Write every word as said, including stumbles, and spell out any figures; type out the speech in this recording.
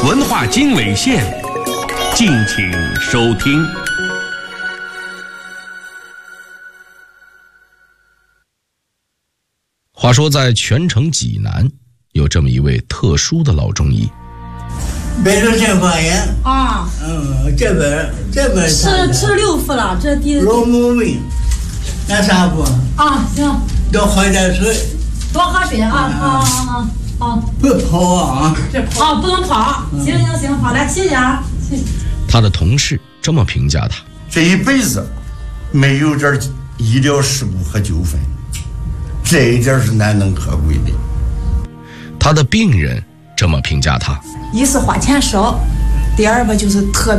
文化经纬线，敬请收听。 话说在全城济南有这么一位特殊的老中医。 白鹿山方言啊， 嗯，这边这边吃吃六副了，这第老毛病，那三副啊，行， 多喝点水， 多喝水啊啊啊啊！ 不跑啊， 这跑啊不能跑，行行行，好嘞，谢谢啊，谢谢。 他的同事这么评价他： 这一辈子没有点医疗事故和纠纷，这一点是难能可贵的。 他的病人这么评价他： 一是花钱少，第二个就是特